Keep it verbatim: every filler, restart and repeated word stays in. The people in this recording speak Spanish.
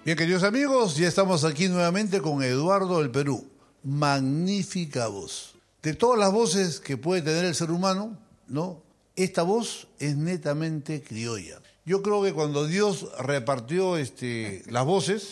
Bien, queridos amigos, ya estamos aquí nuevamente con Eduardo del Perú. Magnífica voz. De todas las voces que puede tener el ser humano, ¿no? Esta voz es netamente criolla. Yo creo que cuando Dios repartió este, las voces,